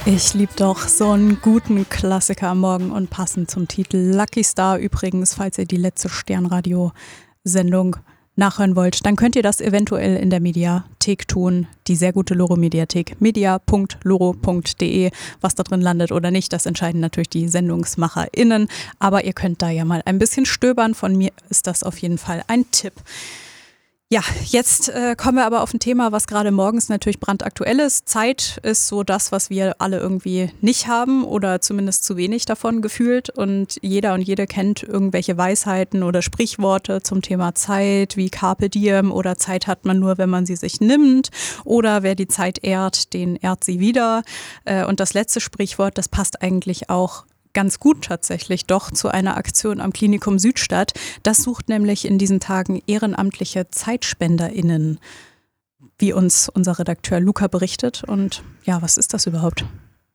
Ich liebe doch so einen guten Klassiker am Morgen und passend zum Titel Lucky Star übrigens, falls ihr die letzte Sternradio-Sendung nachhören wollt, dann könnt ihr das eventuell in der Mediathek tun, die sehr gute Loro-Mediathek, media.loro.de. Was da drin landet oder nicht, das entscheiden natürlich die SendungsmacherInnen, aber ihr könnt da ja mal ein bisschen stöbern. Von mir ist das auf jeden Fall ein Tipp. Ja, jetzt kommen wir aber auf ein Thema, was gerade morgens natürlich brandaktuell ist. Zeit ist so das, was wir alle irgendwie nicht haben oder zumindest zu wenig davon gefühlt. Und jeder und jede kennt irgendwelche Weisheiten oder Sprichworte zum Thema Zeit, wie Carpe Diem oder Zeit hat man nur, wenn man sie sich nimmt. Oder wer die Zeit ehrt, den ehrt sie wieder. Und das letzte Sprichwort, das passt eigentlich auch ganz gut tatsächlich doch zu einer Aktion am Klinikum Südstadt. Das sucht nämlich in diesen Tagen ehrenamtliche ZeitspenderInnen, wie uns unser Redakteur Luca berichtet. Und ja, was ist das überhaupt?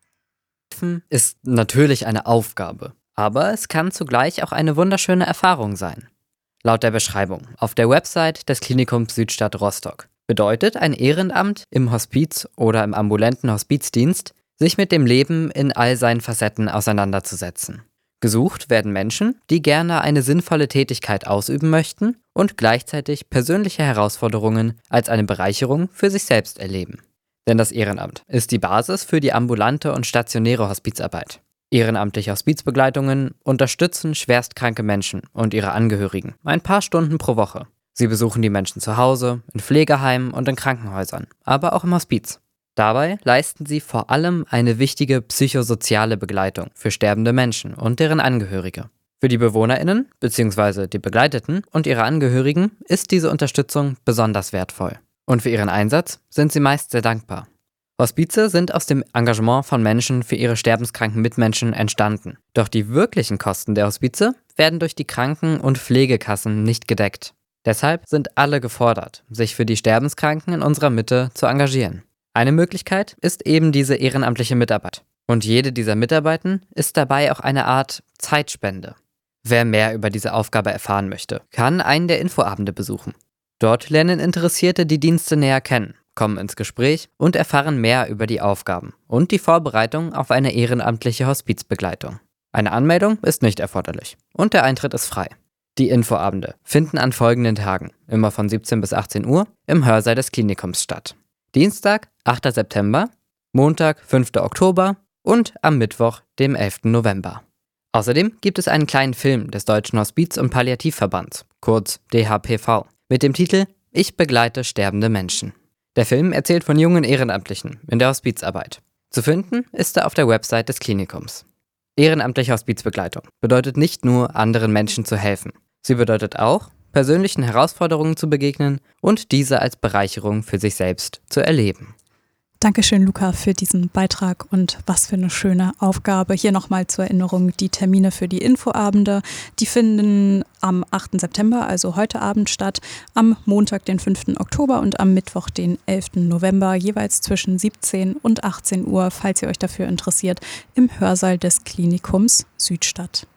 Ist natürlich eine Aufgabe, aber es kann zugleich auch eine wunderschöne Erfahrung sein. Laut der Beschreibung auf der Website des Klinikums Südstadt Rostock bedeutet ein Ehrenamt im Hospiz oder im ambulanten Hospizdienst, sich mit dem Leben in all seinen Facetten auseinanderzusetzen. Gesucht werden Menschen, die gerne eine sinnvolle Tätigkeit ausüben möchten und gleichzeitig persönliche Herausforderungen als eine Bereicherung für sich selbst erleben. Denn das Ehrenamt ist die Basis für die ambulante und stationäre Hospizarbeit. Ehrenamtliche Hospizbegleitungen unterstützen schwerstkranke Menschen und ihre Angehörigen ein paar Stunden pro Woche. Sie besuchen die Menschen zu Hause, in Pflegeheimen und in Krankenhäusern, aber auch im Hospiz. Dabei leisten sie vor allem eine wichtige psychosoziale Begleitung für sterbende Menschen und deren Angehörige. Für die BewohnerInnen bzw. die Begleiteten und ihre Angehörigen ist diese Unterstützung besonders wertvoll. Und für ihren Einsatz sind sie meist sehr dankbar. Hospize sind aus dem Engagement von Menschen für ihre sterbenskranken Mitmenschen entstanden. Doch die wirklichen Kosten der Hospize werden durch die Kranken- und Pflegekassen nicht gedeckt. Deshalb sind alle gefordert, sich für die Sterbenskranken in unserer Mitte zu engagieren. Eine Möglichkeit ist eben diese ehrenamtliche Mitarbeit. Und jede dieser Mitarbeiten ist dabei auch eine Art Zeitspende. Wer mehr über diese Aufgabe erfahren möchte, kann einen der Infoabende besuchen. Dort lernen Interessierte die Dienste näher kennen, kommen ins Gespräch und erfahren mehr über die Aufgaben und die Vorbereitung auf eine ehrenamtliche Hospizbegleitung. Eine Anmeldung ist nicht erforderlich und der Eintritt ist frei. Die Infoabende finden an folgenden Tagen, immer von 17 bis 18 Uhr, im Hörsaal des Klinikums statt. Dienstag, 8. September, Montag, 5. Oktober und am Mittwoch, dem 11. November. Außerdem gibt es einen kleinen Film des Deutschen Hospiz- und Palliativverbands, kurz DHPV, mit dem Titel Ich begleite sterbende Menschen. Der Film erzählt von jungen Ehrenamtlichen in der Hospizarbeit. Zu finden ist er auf der Website des Klinikums. Ehrenamtliche Hospizbegleitung bedeutet nicht nur, anderen Menschen zu helfen. Sie bedeutet auch, persönlichen Herausforderungen zu begegnen und diese als Bereicherung für sich selbst zu erleben. Dankeschön, Luca, für diesen Beitrag und was für eine schöne Aufgabe. Hier nochmal zur Erinnerung die Termine für die Infoabende. Die finden am 8. September, also heute Abend statt, am Montag, den 5. Oktober und am Mittwoch, den 11. November, jeweils zwischen 17 und 18 Uhr, falls ihr euch dafür interessiert, im Hörsaal des Klinikums Südstadt.